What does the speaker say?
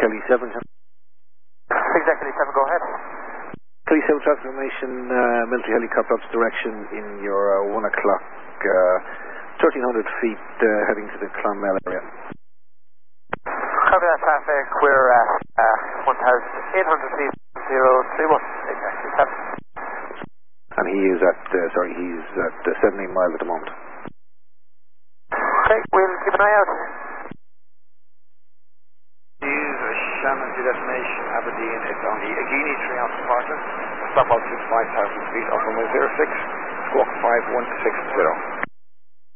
Kelly 7. Exactly 7, go ahead. Kelly 7 traffic information, military helicopter up direction in your 1 o'clock, 1300 feet heading to the Clonmel area. Copy that traffic, we're at 1,800 feet, 031, exactly 7. And he's at 17 miles at the moment. Okay, we'll keep an eye out. Shannon to destination Aberdeen. It's on the Agini 3 ounce departure. Stop out 65,000 feet up runway 06, squawk 5160.